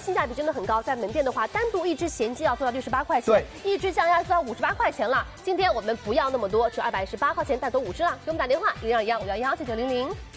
性价比真的很高。在门店的话，单独一只咸鸡要做到68块钱，一只酱鸭做到58块钱了。今天我们不要那么多，只218块钱带走5只了。给我们打电话，0215117900。